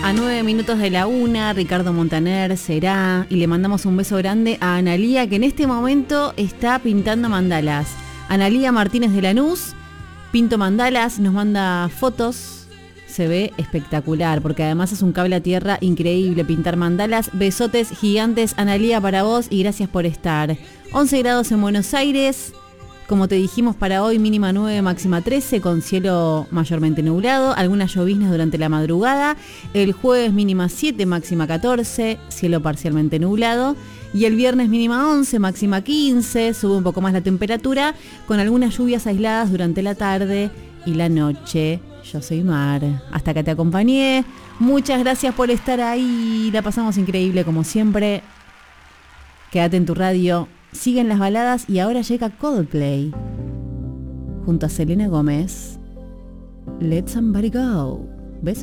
A 9 minutos de la 1, Ricardo Montaner será, y le mandamos un beso grande a Analía, que en este momento está pintando mandalas. Analía Martínez de Lanús, pinto mandalas, nos manda fotos, se ve espectacular, porque además es un cable a tierra increíble pintar mandalas. Besotes gigantes, Analía, para vos, y gracias por estar. 11 grados en Buenos Aires. Como te dijimos, para hoy mínima 9, máxima 13, con cielo mayormente nublado, algunas lloviznas durante la madrugada. El jueves mínima 7, máxima 14, cielo parcialmente nublado. Y el viernes mínima 11, máxima 15, sube un poco más la temperatura, con algunas lluvias aisladas durante la tarde y la noche. Yo soy Mar, hasta acá te acompañé. Muchas gracias por estar ahí, la pasamos increíble como siempre. Quédate en tu radio. Siguen las baladas y ahora llega Coldplay junto a Selena Gómez. Let Somebody Go.